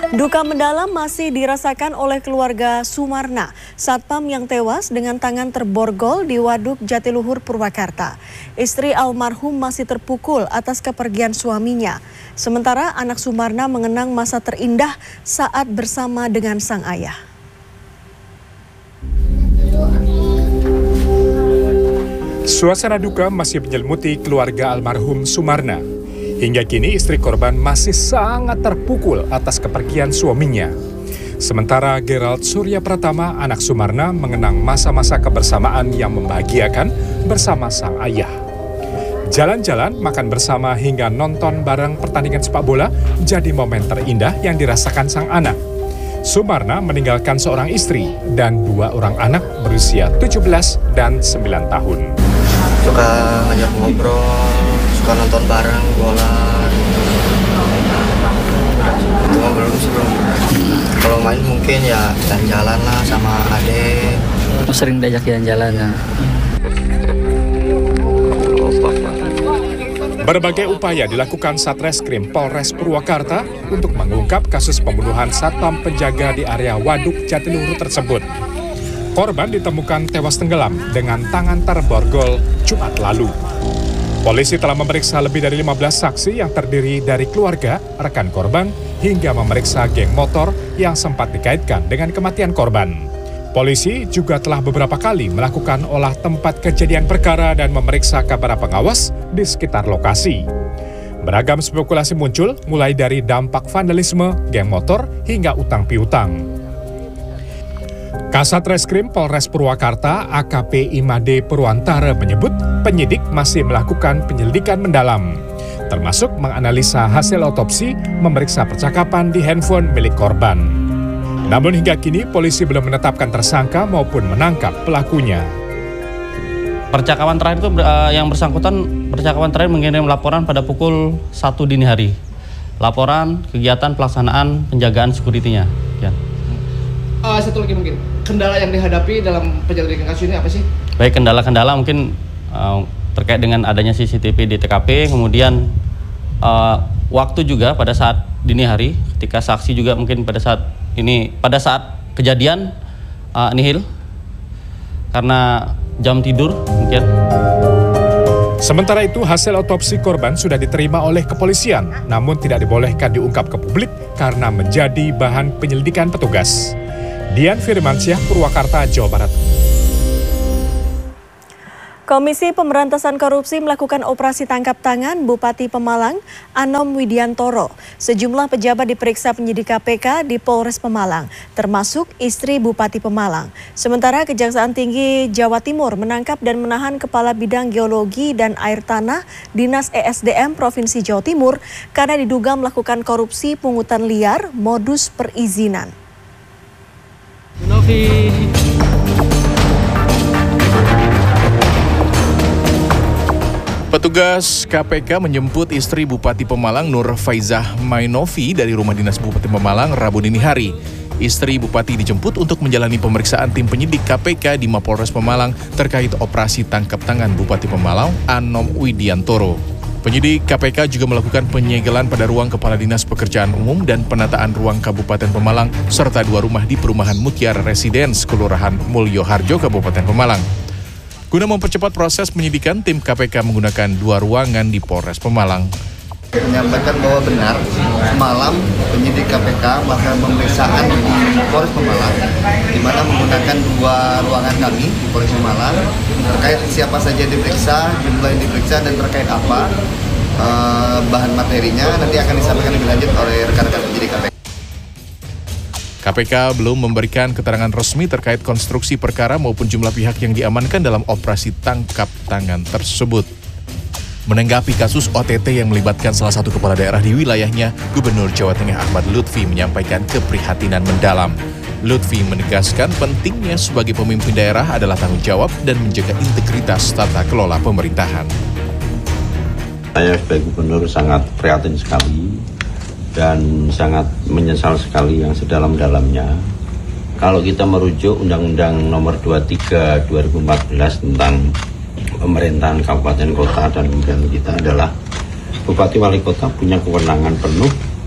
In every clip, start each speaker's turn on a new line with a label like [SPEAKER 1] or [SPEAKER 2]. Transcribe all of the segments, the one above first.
[SPEAKER 1] Duka mendalam masih dirasakan oleh keluarga Sumarna, satpam yang tewas dengan tangan terborgol di Waduk Jatiluhur, Purwakarta. Istri almarhum masih terpukul atas kepergian suaminya. Sementara anak Sumarna mengenang masa terindah saat bersama dengan sang ayah.
[SPEAKER 2] Suasana duka masih menyelimuti keluarga almarhum Sumarna. Hingga kini istri korban masih sangat terpukul atas kepergian suaminya. Sementara Gerald Surya Pratama, anak Sumarna, mengenang masa-masa kebersamaan yang membahagiakan bersama sang ayah. Jalan-jalan, makan bersama hingga nonton bareng pertandingan sepak bola jadi momen terindah yang dirasakan sang anak. Sumarna meninggalkan seorang istri dan 2 orang anak berusia 17 dan 9 tahun.
[SPEAKER 3] Suka ngajak ngobrol, suka nonton bareng bola. Cuma belum sebelum. Kalau main mungkin ya jalan-jalan lah sama adek.
[SPEAKER 4] Sering diajak jalan-jalan ya.
[SPEAKER 2] Berbagai upaya dilakukan Satreskrim Polres Purwakarta untuk mengungkap kasus pembunuhan satpam penjaga di area Waduk Jatiluhur tersebut. Korban ditemukan tewas tenggelam dengan tangan terborgol Jumat lalu. Polisi telah memeriksa lebih dari 15 saksi yang terdiri dari keluarga, rekan korban, hingga memeriksa geng motor yang sempat dikaitkan dengan kematian korban. Polisi juga telah beberapa kali melakukan olah tempat kejadian perkara dan memeriksa kamera pengawas di sekitar lokasi. Beragam spekulasi muncul, mulai dari dampak vandalisme, geng motor, hingga utang piutang. Kasat Reskrim Polres Purwakarta AKP Imade Purwantara menyebut penyidik masih melakukan penyelidikan mendalam, termasuk menganalisa hasil otopsi, memeriksa percakapan di handphone milik korban. Namun hingga kini polisi belum menetapkan tersangka maupun menangkap pelakunya.
[SPEAKER 4] Percakapan terakhir itu yang bersangkutan mengirim laporan pada pukul 1 dini hari. Laporan kegiatan pelaksanaan penjagaan security-nya. Ya.
[SPEAKER 5] Satu lagi mungkin, kendala yang dihadapi dalam penyelidikan kasus ini apa sih?
[SPEAKER 4] Baik, kendala-kendala mungkin terkait dengan adanya CCTV di TKP, kemudian waktu juga pada saat dini hari, ketika saksi juga mungkin pada saat kejadian nihil karena jam tidur mungkin.
[SPEAKER 2] Sementara itu hasil otopsi korban sudah diterima oleh kepolisian, namun tidak dibolehkan diungkap ke publik karena menjadi bahan penyelidikan petugas. Dian Firmansyah, Purwakarta, Jawa Barat.
[SPEAKER 1] Komisi Pemberantasan Korupsi melakukan operasi tangkap tangan Bupati Pemalang, Anom Widiantoro. Sejumlah pejabat diperiksa penyidik KPK di Polres Pemalang, termasuk istri Bupati Pemalang. Sementara Kejaksaan Tinggi Jawa Timur menangkap dan menahan Kepala Bidang Geologi dan Air Tanah Dinas ESDM Provinsi Jawa Timur karena diduga melakukan korupsi pungutan liar modus perizinan.
[SPEAKER 6] Petugas KPK menjemput istri Bupati Pemalang Nur Faizah Mainovi dari rumah dinas Bupati Pemalang Rabu dini hari. Istri Bupati dijemput untuk menjalani pemeriksaan tim penyidik KPK di Mapolres Pemalang terkait operasi tangkap tangan Bupati Pemalang Anom Widiantoro. Penyidik KPK juga melakukan penyegelan pada ruang Kepala Dinas Pekerjaan Umum dan penataan ruang Kabupaten Pemalang serta 2 rumah di Perumahan Mutiara Residence, Kelurahan Mulyoharjo, Kabupaten Pemalang. Guna mempercepat proses penyidikan, tim KPK menggunakan 2 ruangan di Polres Pemalang.
[SPEAKER 3] Menyampaikan bahwa benar semalam penyidik KPK melakukan pemeriksaan di Polres Pemalang, di mana menggunakan 2 ruangan kami di Polres Pemalang terkait siapa saja diperiksa, jumlah yang diperiksa dan terkait apa bahan materinya nanti akan disampaikan lebih lanjut oleh rekan-rekan penyidik KPK.
[SPEAKER 6] KPK belum memberikan keterangan resmi terkait konstruksi perkara maupun jumlah pihak yang diamankan dalam operasi tangkap tangan tersebut. Menanggapi kasus OTT yang melibatkan salah satu kepala daerah di wilayahnya, Gubernur Jawa Tengah Ahmad Lutfi menyampaikan keprihatinan mendalam. Lutfi menegaskan pentingnya sebagai pemimpin daerah adalah tanggung jawab dan menjaga integritas tata kelola pemerintahan.
[SPEAKER 7] Saya sebagai gubernur sangat prihatin sekali dan sangat menyesal sekali yang sedalam-dalamnya. Kalau kita merujuk Undang-Undang Nomor 23 2014 tentang pemerintahan kabupaten kota dan kemudian kita adalah Bupati Wali Kota punya kewenangan penuh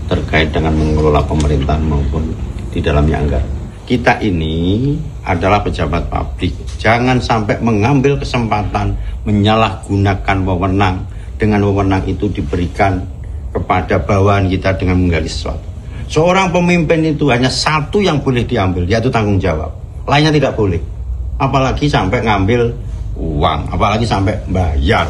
[SPEAKER 7] terkait dengan mengelola pemerintahan maupun di dalamnya anggaran. Kita ini adalah pejabat publik, jangan sampai mengambil kesempatan menyalahgunakan wewenang, dengan wewenang itu diberikan kepada bawahan kita dengan menggali sesuatu. Seorang pemimpin itu hanya satu yang boleh diambil, yaitu tanggung jawab, lainnya tidak boleh. Apalagi sampai ngambil uang, apalagi sampai bayar.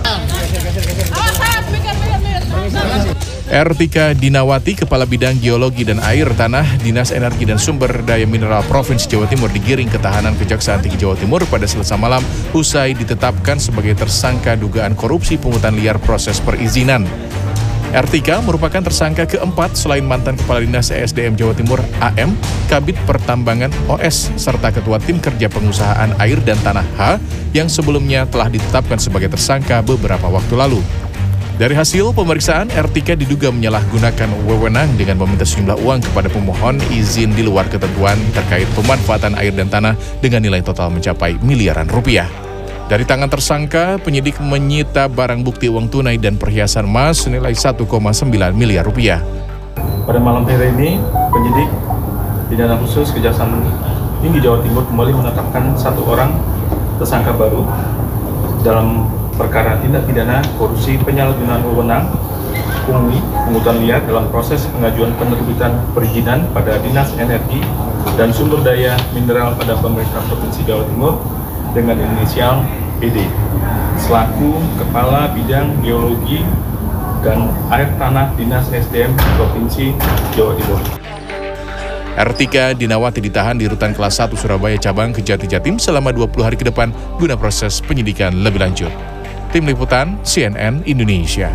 [SPEAKER 6] Ertika Dinawati, Kepala Bidang Geologi dan Air Tanah, Dinas Energi dan Sumber Daya Mineral Provinsi Jawa Timur digiring ke tahanan Kejaksaan Tinggi Jawa Timur pada Selasa malam usai ditetapkan sebagai tersangka dugaan korupsi pungutan liar proses perizinan. Ertika merupakan tersangka keempat selain mantan Kepala Dinas ESDM Jawa Timur AM, Kabid Pertambangan OS, serta Ketua Tim Kerja Pengusahaan Air dan Tanah H yang sebelumnya telah ditetapkan sebagai tersangka beberapa waktu lalu. Dari hasil pemeriksaan, Ertika diduga menyalahgunakan wewenang dengan meminta sejumlah uang kepada pemohon izin di luar ketentuan terkait pemanfaatan air dan tanah dengan nilai total mencapai miliaran rupiah. Dari tangan tersangka, penyidik menyita barang bukti uang tunai dan perhiasan emas senilai 1,9 miliar rupiah.
[SPEAKER 8] Pada malam hari ini, penyidik pidana khusus Kejaksaan Tinggi Jawa Timur kembali menetapkan satu orang tersangka baru dalam perkara tindak pidana korupsi penyalahgunaan wewenang, pungli, pungutan liar dalam proses pengajuan penerbitan perizinan pada Dinas Energi dan Sumber Daya Mineral pada pemerintah Provinsi Jawa Timur dengan inisial PD, selaku Kepala Bidang Geologi dan Air Tanah Dinas SDM Provinsi Jawa Timur.
[SPEAKER 6] Ertika Dinawati ditahan di Rutan Kelas 1 Surabaya Cabang Kejati Jatim selama 20 hari ke depan guna proses penyidikan lebih lanjut. Tim Liputan CNN Indonesia.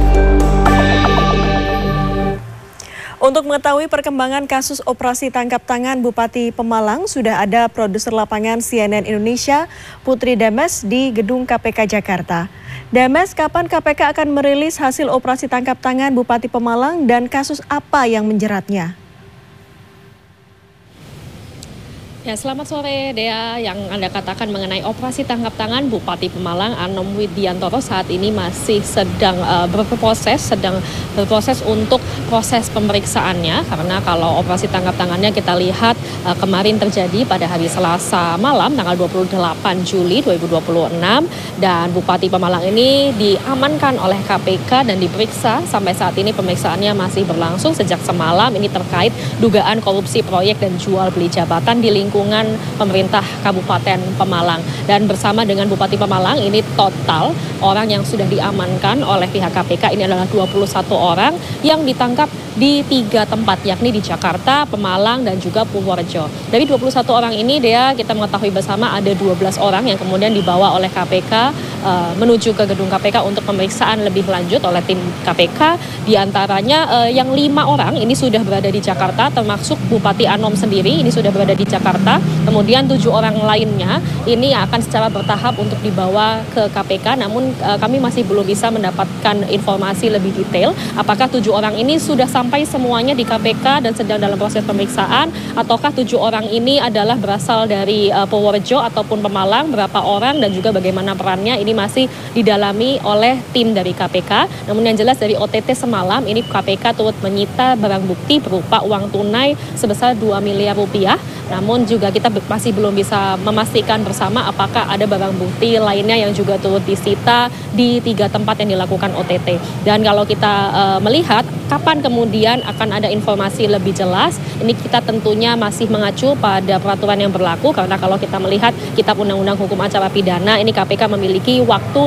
[SPEAKER 1] Untuk mengetahui perkembangan kasus operasi tangkap tangan Bupati Pemalang, sudah ada produser lapangan CNN Indonesia, Putri Demes di Gedung KPK Jakarta. Demes, kapan KPK akan merilis hasil operasi tangkap tangan Bupati Pemalang dan kasus apa yang menjeratnya?
[SPEAKER 9] Ya, selamat sore Dea. Yang Anda katakan mengenai operasi tangkap tangan Bupati Pemalang Anom Widiantoro saat ini masih sedang berproses untuk proses pemeriksaannya, karena kalau operasi tangkap tangannya kita lihat kemarin terjadi pada hari Selasa malam tanggal 28 Juli 2026 dan Bupati Pemalang ini diamankan oleh KPK dan diperiksa. Sampai saat ini pemeriksaannya masih berlangsung sejak semalam, ini terkait dugaan korupsi proyek dan jual beli jabatan di lingkungan pemerintah Kabupaten Pemalang. Dan bersama dengan Bupati Pemalang ini total orang yang sudah diamankan oleh pihak KPK ini adalah 21 orang yang ditangkap di 3 tempat, yakni di Jakarta, Pemalang, dan juga Purworejo. Dari 21 orang ini, Dea, kita mengetahui bersama ada 12 orang yang kemudian dibawa oleh KPK menuju ke gedung KPK untuk pemeriksaan lebih lanjut oleh tim KPK. Di antaranya yang 5 orang ini sudah berada di Jakarta, termasuk Bupati Anom sendiri ini sudah berada di Jakarta. Kemudian 7 orang lainnya ini akan secara bertahap untuk dibawa ke KPK. Namun kami masih belum bisa mendapatkan informasi lebih detail apakah 7 orang ini sudah sampai semuanya di KPK dan sedang dalam proses pemeriksaan, ataukah 7 orang ini adalah berasal dari Purworejo ataupun Pemalang, berapa orang dan juga bagaimana perannya ini masih didalami oleh tim dari KPK. Namun yang jelas dari OTT semalam ini KPK turut menyita barang bukti berupa uang tunai sebesar 2 miliar rupiah. Namun juga kita masih belum bisa memastikan bersama apakah ada barang bukti lainnya yang juga turut disita di 3 tempat yang dilakukan OTT. Dan kalau kita melihat kapan kemudian akan ada informasi lebih jelas, ini kita tentunya masih mengacu pada peraturan yang berlaku, karena kalau kita melihat Kitab Undang-Undang Hukum Acara Pidana, ini KPK memiliki waktu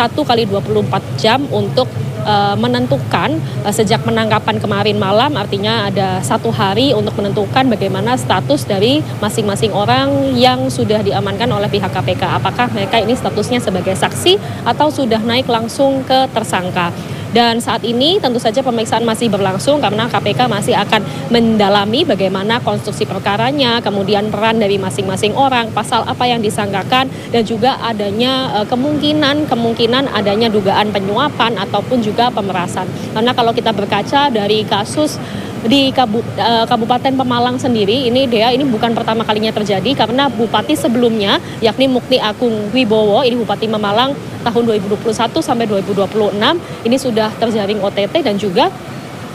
[SPEAKER 9] 1x24 jam untuk menentukan sejak penangkapan kemarin malam, artinya ada 1 hari untuk menentukan bagaimana status dari masing-masing orang yang sudah diamankan oleh pihak KPK. Apakah mereka ini statusnya sebagai saksi atau sudah naik langsung ke tersangka. Dan saat ini tentu saja pemeriksaan masih berlangsung karena KPK masih akan mendalami bagaimana konstruksi perkaranya, kemudian peran dari masing-masing orang, pasal apa yang disangkakan, dan juga adanya kemungkinan adanya dugaan penyuapan ataupun juga pemerasan. Karena kalau kita berkaca dari kasus di Kabupaten Pemalang sendiri, ini Dea, ini bukan pertama kalinya terjadi karena bupati sebelumnya yakni Mukti Agung Wibowo, ini Bupati Pemalang tahun 2021 sampai 2026 ini sudah terjaring OTT dan juga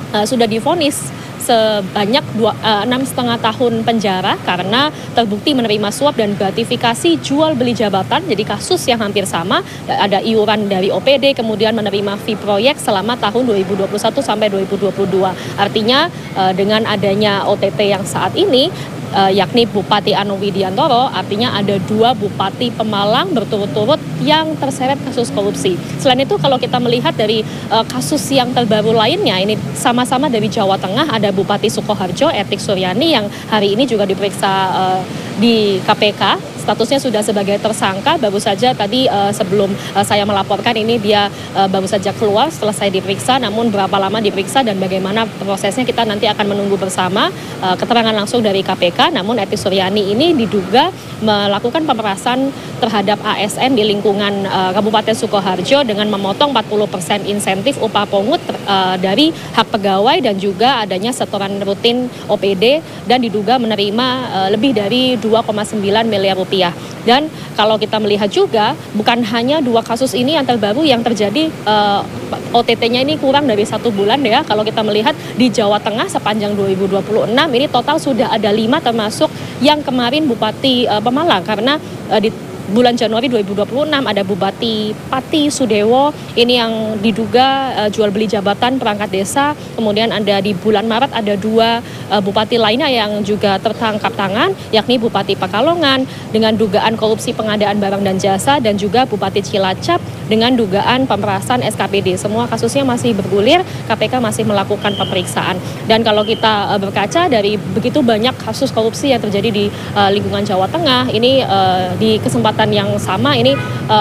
[SPEAKER 9] sudah divonis sebanyak 6,5 tahun penjara karena terbukti menerima suap dan gratifikasi jual beli jabatan. Jadi kasus yang hampir sama, ada iuran dari OPD, kemudian menerima fee proyek selama tahun 2021 sampai 2022. Artinya dengan adanya OTT yang saat ini, yakni Bupati Anom Widiantoro, artinya ada 2 Bupati Pemalang berturut-turut yang terseret kasus korupsi. Selain itu kalau kita melihat dari kasus yang terbaru lainnya, ini sama-sama dari Jawa Tengah, ada Bupati Sukoharjo, Etik Suryani yang hari ini juga diperiksa di KPK, statusnya sudah sebagai tersangka. Baru saja tadi sebelum saya melaporkan ini dia baru saja keluar setelah saya diperiksa, namun berapa lama diperiksa dan bagaimana prosesnya kita nanti akan menunggu bersama keterangan langsung dari KPK. Namun Etik Suryani ini diduga melakukan pemerasan terhadap ASN di lingkungan Kabupaten Sukoharjo dengan memotong 40% insentif upah pungut dari hak pegawai dan juga adanya setoran rutin OPD, dan diduga menerima lebih dari 2,9 miliar rupiah. Dan kalau kita melihat juga bukan hanya 2 kasus ini yang terbaru yang terjadi, OTT-nya ini kurang dari 1 bulan ya. Kalau kita melihat di Jawa Tengah sepanjang 2026 ini total sudah ada 5, termasuk yang kemarin Bupati Pemalang, karena di bulan Januari 2026 ada Bupati Pati Sudewo ini yang diduga jual beli jabatan perangkat desa. Kemudian ada di bulan Maret ada 2 bupati lainnya yang juga tertangkap tangan, yakni Bupati Pekalongan dengan dugaan korupsi pengadaan barang dan jasa, dan juga Bupati Cilacap dengan dugaan pemerasan SKPD. Semua kasusnya masih bergulir, KPK masih melakukan pemeriksaan. Dan kalau kita berkaca dari begitu banyak kasus korupsi yang terjadi di lingkungan Jawa Tengah, ini di kesempatan yang sama ini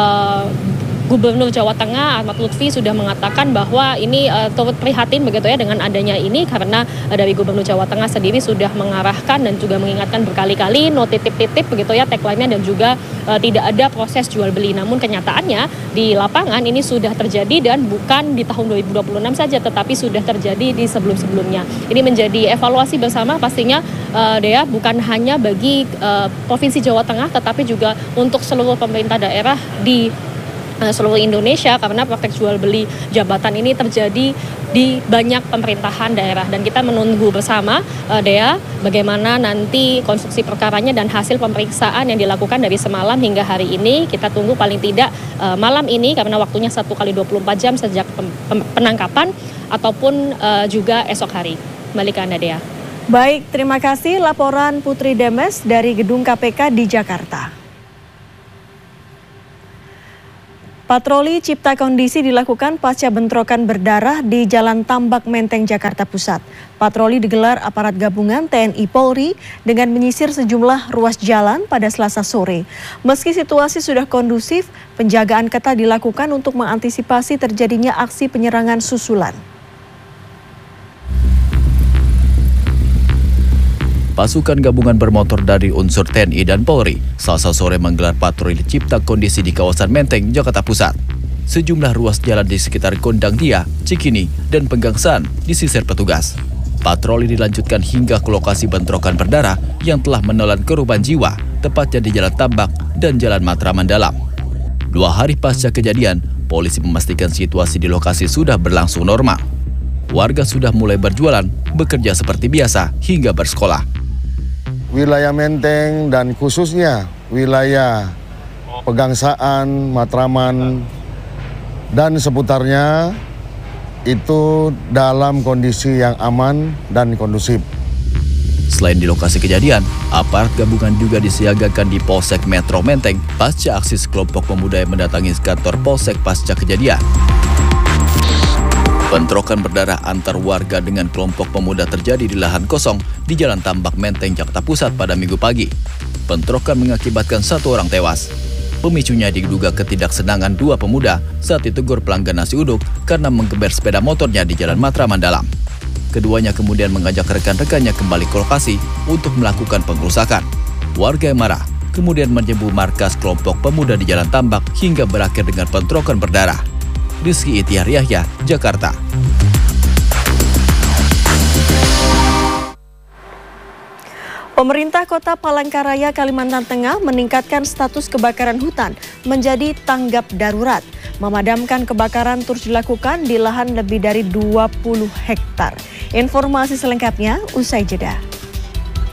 [SPEAKER 9] Gubernur Jawa Tengah Ahmad Lutfi sudah mengatakan bahwa ini turut prihatin begitu ya dengan adanya ini, karena dari Gubernur Jawa Tengah sendiri sudah mengarahkan dan juga mengingatkan berkali-kali no titip-titip begitu ya tagline-nya, dan juga tidak ada proses jual beli. Namun kenyataannya di lapangan ini sudah terjadi, dan bukan di tahun 2026 saja tetapi sudah terjadi di sebelum-sebelumnya. Ini menjadi evaluasi bersama pastinya Dea, bukan hanya bagi Provinsi Jawa Tengah tetapi juga untuk seluruh pemerintah daerah di seluruh Indonesia, karena praktek jual beli jabatan ini terjadi di banyak pemerintahan daerah. Dan kita menunggu bersama Dea bagaimana nanti konstruksi perkaranya dan hasil pemeriksaan yang dilakukan dari semalam hingga hari ini. Kita tunggu paling tidak malam ini, karena waktunya 1 kali 24 jam sejak penangkapan, ataupun juga esok hari. Kembali ke Anda, Dea.
[SPEAKER 1] Baik, terima kasih laporan Putri Demes dari Gedung KPK di Jakarta. Patroli cipta kondisi dilakukan pasca bentrokan berdarah di Jalan Tambak Menteng, Jakarta Pusat. Patroli digelar aparat gabungan TNI Polri dengan menyisir sejumlah ruas jalan pada Selasa sore. Meski situasi sudah kondusif, penjagaan ketat dilakukan untuk mengantisipasi terjadinya aksi penyerangan susulan.
[SPEAKER 10] Pasukan gabungan bermotor dari unsur TNI dan Polri Selasa sore menggelar patroli cipta kondisi di kawasan Menteng, Jakarta Pusat. Sejumlah ruas jalan di sekitar Gondang Dia, Cikini, dan Penggangsaan disisir petugas. Patroli dilanjutkan hingga ke lokasi bentrokan berdarah yang telah menelan korban jiwa, tepatnya di Jalan Tambak dan Jalan Matraman Dalam. 2 hari pasca kejadian, polisi memastikan situasi di lokasi sudah berlangsung normal. Warga sudah mulai berjualan, bekerja seperti biasa, hingga bersekolah.
[SPEAKER 11] Wilayah Menteng dan khususnya wilayah Pegangsaan, Matraman, dan seputarnya itu dalam kondisi yang aman dan kondusif.
[SPEAKER 10] Selain di lokasi kejadian, aparat gabungan juga disiagakan di Polsek Metro Menteng pasca aksi sekelompok pemuda yang mendatangi kantor Polsek pasca kejadian. Bentrokan berdarah antar warga dengan kelompok pemuda terjadi di lahan kosong di Jalan Tambak Menteng, Jakarta Pusat pada Minggu pagi. Bentrokan mengakibatkan 1 orang tewas. Pemicunya diduga ketidaksenangan 2 pemuda saat ditegur pelanggan nasi uduk karena menggeber sepeda motornya di Jalan Matraman Dalam. Keduanya kemudian mengajak rekan-rekannya kembali ke lokasi untuk melakukan pengrusakan. Warga yang marah kemudian menyerbu markas kelompok pemuda di Jalan Tambak hingga berakhir dengan bentrokan berdarah. Rizky Itiar Yahya, Jakarta.
[SPEAKER 1] Pemerintah Kota Palangkaraya, Kalimantan Tengah meningkatkan status kebakaran hutan menjadi tanggap darurat. Memadamkan kebakaran terus dilakukan di lahan lebih dari 20 hektar. Informasi selengkapnya usai jeda.